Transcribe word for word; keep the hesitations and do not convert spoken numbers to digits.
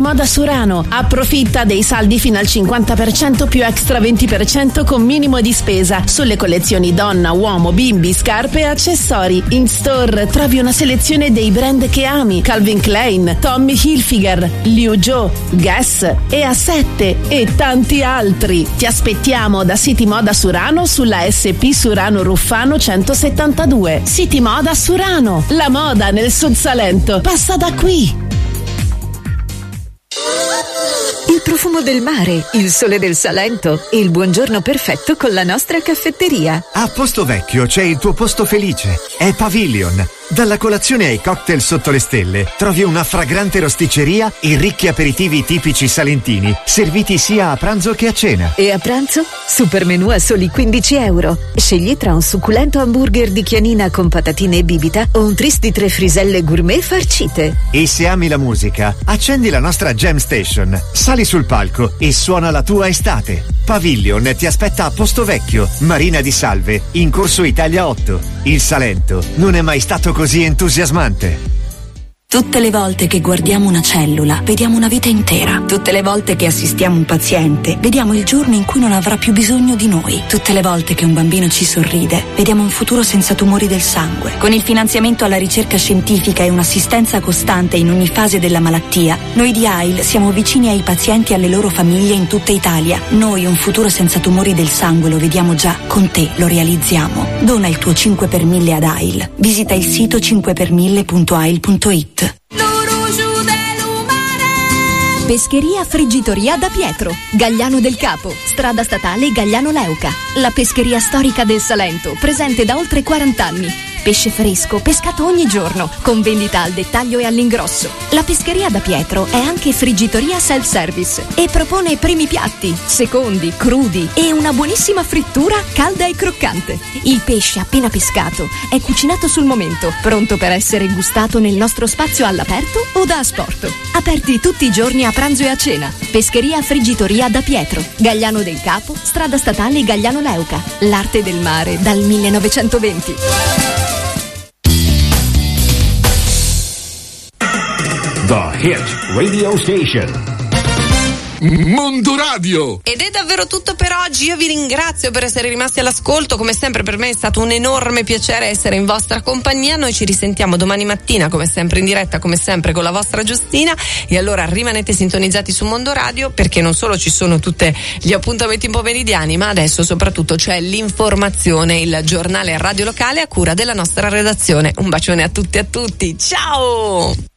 Moda Surano. Approfitta dei saldi fino al cinquanta per cento più extra venti per cento con minimo di spesa sulle collezioni donna, uomo, bimbi, scarpe e accessori. In store trovi una selezione dei brand che ami: Calvin Klein, Tommy Hilfiger, Liu Jo, Guess e A sette e tanti altri. Ti aspettiamo da City Moda Surano sulla S P Surano Ruffano centosettantadue. City Moda Surano, la moda nel Sud Salento passa da qui. Il profumo del mare, il sole del Salento e il buongiorno perfetto con la nostra caffetteria. A Posto Vecchio c'è il tuo posto felice. È Pavilion. Dalla colazione ai cocktail sotto le stelle trovi una fragrante rosticceria e ricchi aperitivi tipici salentini, serviti sia a pranzo che a cena. E a pranzo? Super menù a soli quindici euro. Scegli tra un succulento hamburger di chianina con patatine e bibita o un tris di tre friselle gourmet farcite. E se ami la musica, accendi la nostra Jam Station, sali sul palco e suona la tua estate. Pavilion ti aspetta a Posto Vecchio, Marina di Salve, in Corso Italia otto. Il Salento non è mai stato così entusiasmante. Tutte le volte che guardiamo una cellula, vediamo una vita intera. Tutte le volte che assistiamo un paziente, vediamo il giorno in cui non avrà più bisogno di noi. Tutte le volte che un bambino ci sorride, vediamo un futuro senza tumori del sangue. Con il finanziamento alla ricerca scientifica e un'assistenza costante in ogni fase della malattia, noi di A I L siamo vicini ai pazienti e alle loro famiglie in tutta Italia. Noi un futuro senza tumori del sangue lo vediamo già, con te lo realizziamo. Dona il tuo cinque per mille ad A I L. Visita il sito cinque per mille punto a i l punto it. Pescheria Friggitoria da Pietro, Gagliano del Capo, strada statale Gagliano Leuca. La pescheria storica del Salento, presente da oltre quaranta anni. Pesce fresco, pescato ogni giorno, con vendita al dettaglio e all'ingrosso. La Pescheria da Pietro è anche friggitoria self-service e propone primi piatti, secondi, crudi e una buonissima frittura calda e croccante. Il pesce appena pescato è cucinato sul momento, pronto per essere gustato nel nostro spazio all'aperto o da asporto. Aperti tutti i giorni a pranzo e a cena. Pescheria Friggitoria da Pietro, Gagliano del Capo, strada statale Gagliano Leuca. L'arte del mare dal millenovecentoventi. The Hit Radio Station. Mondo Radio. Ed è davvero tutto per oggi. Io vi ringrazio per essere rimasti all'ascolto. Come sempre per me è stato un enorme piacere essere in vostra compagnia. Noi ci risentiamo domani mattina, come sempre in diretta, come sempre con la vostra Giustina. E allora rimanete sintonizzati su Mondo Radio, perché non solo ci sono tutti gli appuntamenti pomeridiani, ma adesso soprattutto c'è l'informazione, il giornale radio locale a cura della nostra redazione. Un bacione a tutti e a tutti. Ciao!